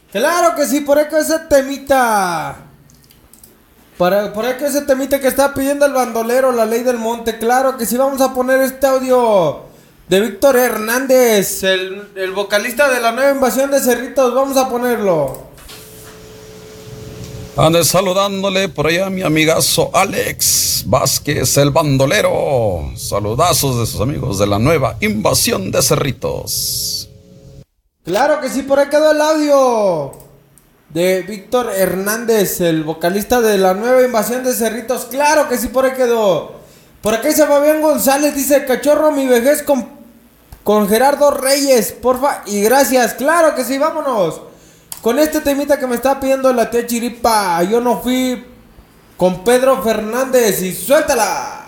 Claro que sí, por ahí que ese temita. Por ahí que ese temita que está pidiendo el bandolero, la ley del monte. Claro que sí, vamos a poner este audio de Víctor Hernández, el vocalista de la nueva invasión de Cerritos. Vamos a ponerlo. Ande saludándole por allá a mi amigazo Alex Vázquez, el bandolero. Saludazos de sus amigos de la nueva invasión de Cerritos. Claro que sí, por ahí quedó el audio de Víctor Hernández, el vocalista de la nueva invasión de Cerritos. Claro que sí, por ahí quedó. Por acá dice Fabián González, dice cachorro mi vejez con Gerardo Reyes, porfa y gracias. Claro que sí, vámonos. Con este temita que me está pidiendo la tía Chiripa, yo no fui con Pedro Fernández y suéltala.